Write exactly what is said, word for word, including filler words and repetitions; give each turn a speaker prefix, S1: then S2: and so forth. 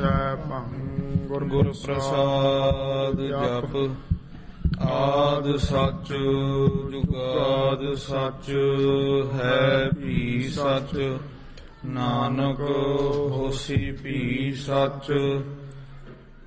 S1: ਵਸੈ ਭੰ ਗੁਰ
S2: ਗੁਰ ਪ੍ਰਸਾਦ ਜਪ। ਆਦ ਸੱਚ ਜੁਗਾਦ ਸੱਚ ਹੈ ਭੀ ਸੱਚ। ਨਾਨਕ ਹੋਸੀ ਭੀ ਸੱਚ।